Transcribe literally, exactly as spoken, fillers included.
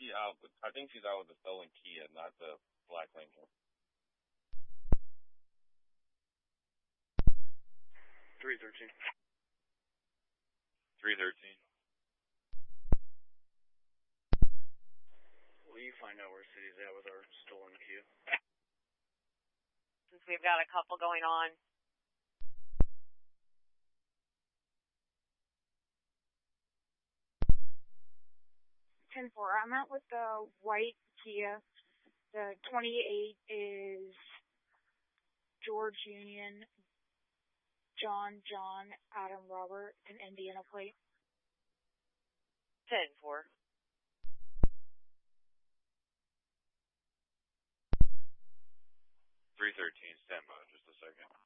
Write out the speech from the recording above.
she out? With, I think she's out with the stolen Kia, not the Black Lincoln. three thirteen. three thirteen. Will you find out where City's at with our stolen Kia? Since we've got a couple going on. ten four. I'm out with the white Kia. The twenty-eight is George Union, John, John, Adam, Robert, and Indiana plate. ten four. three thirteen, stand by just a second.